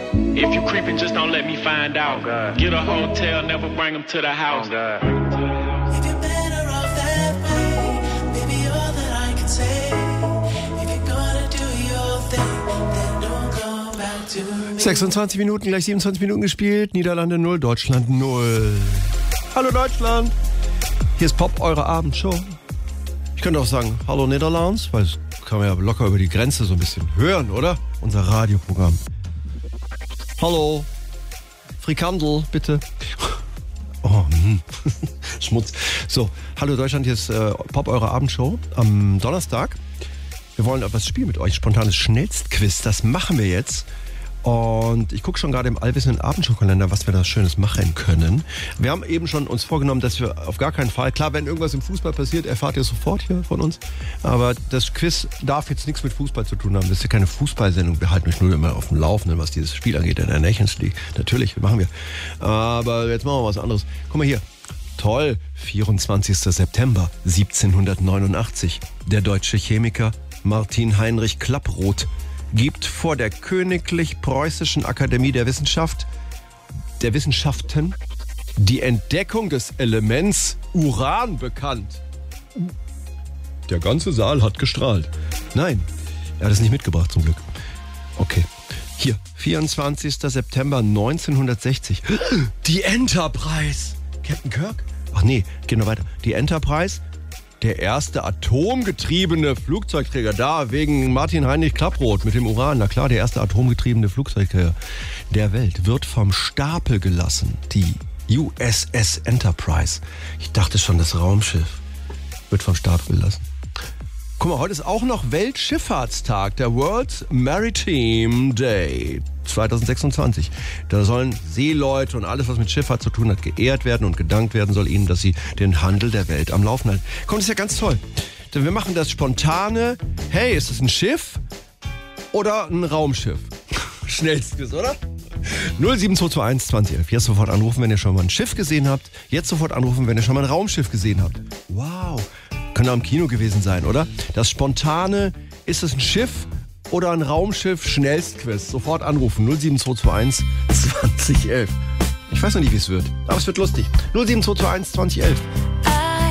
If you creeping, just don't let me find out. Get a hotel, never bring them to the house. If you're better off that way, maybe all that I can say. If you're gonna do your thing, then don't go back to me. 26 Minuten, gleich 27 Minuten gespielt. Niederlande 0, Deutschland 0. Hallo Deutschland. Hier ist Pop, eure Abendshow. Ich könnte auch sagen, hallo Niederlands, weil das kann man ja locker über die Grenze so ein bisschen hören, oder? Unser Radioprogramm. Hallo, Frikandel, bitte. Oh, Schmutz. So, hallo Deutschland, hier ist Pop, eure Abendshow am Donnerstag. Wir wollen etwas spielen mit euch, spontanes Schnellstquiz, das machen wir jetzt. Und ich gucke schon gerade im allwissenden Abendshow-Kalender, was wir da Schönes machen können. Wir haben eben schon uns vorgenommen, dass wir auf gar keinen Fall, klar, wenn irgendwas im Fußball passiert, erfahrt ihr sofort hier von uns. Aber das Quiz darf jetzt nichts mit Fußball zu tun haben. Das ist ja keine Fußballsendung. Wir halten euch nur immer auf dem Laufenden, was dieses Spiel angeht in der Nations League. Natürlich, machen wir. Aber jetzt machen wir was anderes. Guck mal hier. Toll, 24. September 1789. Der deutsche Chemiker Martin Heinrich Klapproth gibt vor der Königlich Preußischen Akademie der Wissenschaften die Entdeckung des Elements Uran bekannt. Der ganze Saal hat gestrahlt. Nein, er hat es nicht mitgebracht zum Glück. Okay, hier, 24. September 1960. Die Enterprise. Captain Kirk? Ach nee, gehen wir weiter. Die Enterprise, der erste atomgetriebene Flugzeugträger, da wegen Martin Heinrich Klapproth mit dem Uran. Na klar, der erste atomgetriebene Flugzeugträger der Welt wird vom Stapel gelassen. Die USS Enterprise. Ich dachte schon, das Raumschiff wird vom Stapel gelassen. Guck mal, heute ist auch noch Weltschifffahrtstag, der World Maritime Day 2026. Da sollen Seeleute und alles, was mit Schifffahrt zu tun hat, geehrt werden und gedankt werden soll ihnen, dass sie den Handel der Welt am Laufen halten. Komm, das ist ja ganz toll. Denn wir machen das spontane, hey, ist es ein Schiff oder ein Raumschiff? Schnellstes, oder? 07221 2011. Jetzt sofort anrufen, wenn ihr schon mal ein Schiff gesehen habt. Jetzt sofort anrufen, wenn ihr schon mal ein Raumschiff gesehen habt. Wow. Könnte auch im Kino gewesen sein, oder? Das spontane, ist es ein Schiff oder ein Raumschiff? Schnellstquiz. Sofort anrufen. 07221 2011. Ich weiß noch nicht, wie es wird, aber es wird lustig. 07221 2011.